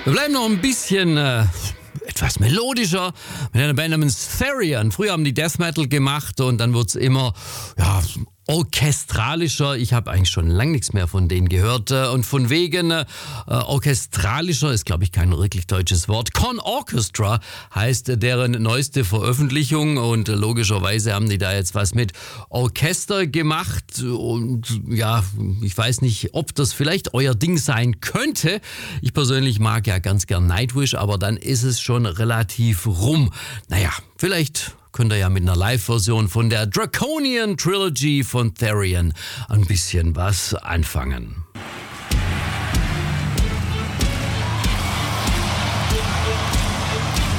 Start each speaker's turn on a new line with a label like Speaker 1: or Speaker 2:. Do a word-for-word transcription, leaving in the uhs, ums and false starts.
Speaker 1: Wir bleiben noch ein bisschen äh, etwas melodischer mit einer Band namens Therion. Früher haben die Death Metal gemacht und dann wird's immer ja, orchestralischer. Ich habe eigentlich schon lange nichts mehr von denen gehört. Und von wegen äh, orchestralischer ist, glaube ich, kein wirklich deutsches Wort. Con Orchestra heißt deren neueste Veröffentlichung und logischerweise haben die da jetzt was mit Orchester gemacht. Und ja, ich weiß nicht, ob das vielleicht euer Ding sein könnte. Ich persönlich mag ja ganz gern Nightwish, aber dann ist es schon relativ rum. Naja, vielleicht könnt ihr ja mit einer Live-Version von der Draconian Trilogy von Therion ein bisschen was anfangen.